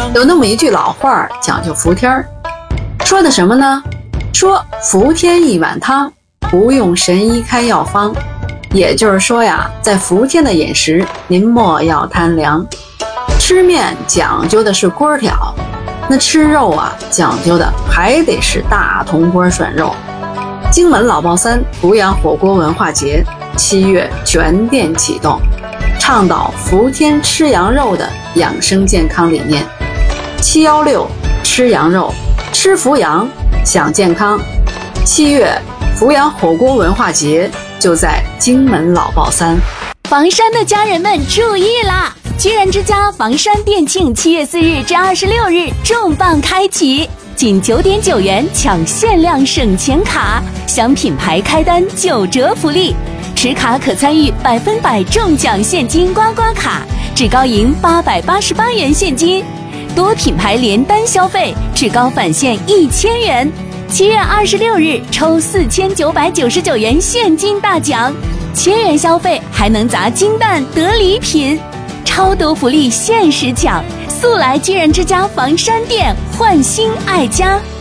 有那么一句老话讲究服天儿，说的什么呢？说服天一碗汤，不用神医开药方。也就是说呀，在伏天的饮食，您莫要贪凉。吃面讲究的是锅挑，那吃肉啊，讲究的还得是大铜锅涮肉。荆门老爆三阜阳火锅文化节7月全店启动，倡导伏天吃羊肉的养生健康理念。716吃羊肉，吃伏阳，享健康。7月阜阳火锅文化节就在荆门老爆三。 房山的家人们注意啦！居然之家房山店庆7月4日至26日重磅开启，仅9.9元抢限量省钱卡，享品牌开单9折福利，持卡可参与100%中奖现金刮刮卡，至高赢888元现金，多品牌连单消费至高返现1000元。7月26日抽4999元现金大奖，1000元消费还能砸金蛋得礼品，超多福利限时抢，速来居然之家房山店，焕新爱家。